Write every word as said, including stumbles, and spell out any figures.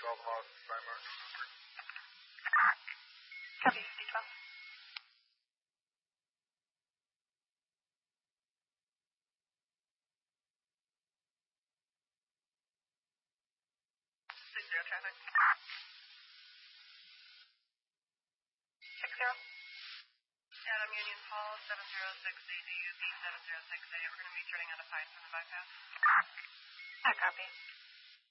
twelve Hawk, primary November. Copy, D twelve. Six zero traffic. Six zero. Adam Union Hall, seven zero six A D U B seven zero six A. We're going to be turning on a five from the bypass. I copy.